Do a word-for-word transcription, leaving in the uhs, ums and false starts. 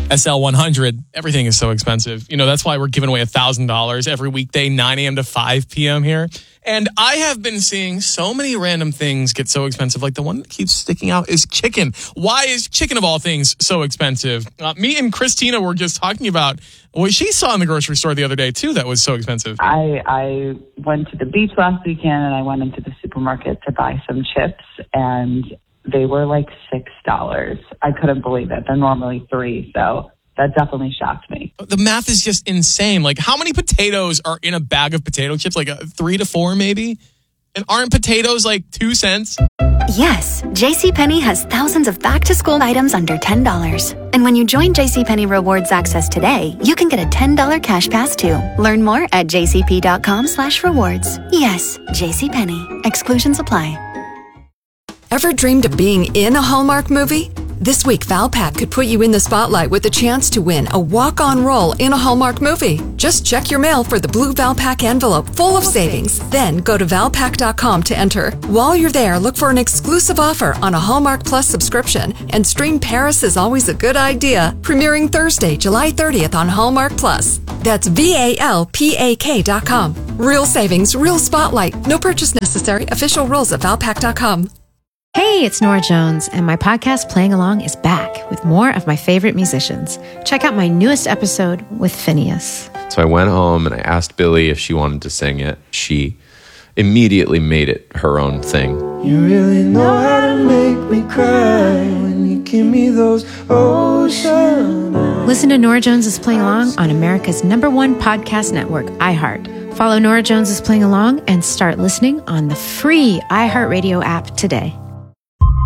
S L one hundred, everything is so expensive. You know, that's why we're giving away one thousand dollars every weekday, nine a.m. to five p.m. here. And I have been seeing so many random things get so expensive. Like the one that keeps sticking out is chicken. Why is chicken of all things so expensive? Uh, me and Christina were just talking about what she saw in the grocery store the other day, too, that was so expensive. I, I went to the beach last weekend and I went into the supermarket to buy some chips, and they were like six dollars. I couldn't believe it. They're normally three, so that definitely shocked me. The math is just insane. Like, how many potatoes are in a bag of potato chips? Like a three to four, maybe? And aren't potatoes like two cents? Yes, JCPenney has thousands of back-to-school items under ten dollars. And when you join JCPenney Rewards Access today, you can get a ten dollars cash pass too. Learn more at jcp.com slash rewards. Yes, JCPenney. Exclusions apply. Ever dreamed of being in a Hallmark movie? This week, Valpak could put you in the spotlight with a chance to win a walk-on role in a Hallmark movie. Just check your mail for the blue Valpak envelope full of savings. Then go to valpak dot com to enter. While you're there, look for an exclusive offer on a Hallmark Plus subscription and stream Paris is Always a Good Idea, premiering Thursday, July thirtieth on Hallmark Plus. That's V A L P A K dot com. Real savings, real spotlight. No purchase necessary. Official rules at valpak dot com. Hey, it's Nora Jones, and my podcast Playing Along is back with more of my favorite musicians. Check out my newest episode with Phineas. So I went home and I asked Billy if she wanted to sing it. She immediately made it her own thing. You really know how to make me cry when you give me those ocean eyes. Listen to Nora Jones is Playing Along on America's number one podcast network, iHeart. Follow Nora Jones is Playing Along and start listening on the free iHeartRadio app today.